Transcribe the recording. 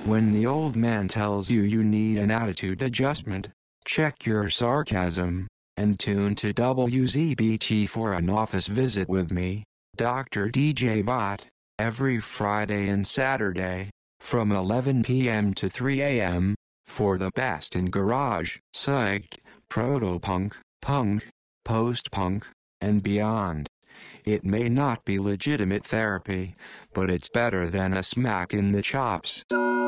When the old man tells you you need an attitude adjustment, check your sarcasm, and tune to WZBT for an office visit with me, Dr. DJ Bot, every Friday and Saturday, from 11 p.m. to 3 a.m., for the best in garage, psych, proto-punk, punk, post-punk, and beyond. It may not be legitimate therapy, but it's better than a smack in the chops.